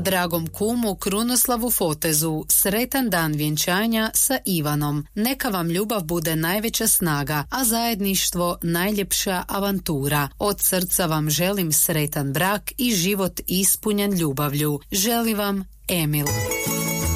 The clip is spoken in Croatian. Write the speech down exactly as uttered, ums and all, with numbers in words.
Dragom kumu Krunoslavu Fotezu, sretan dan vjenčanja sa Ivanom. Neka vam ljubav bude najveća snaga, a zajedništvo najljepša avantura. Od srca vam želim sretan brak i život ispunjen ljubavlju. Želi vam Emil.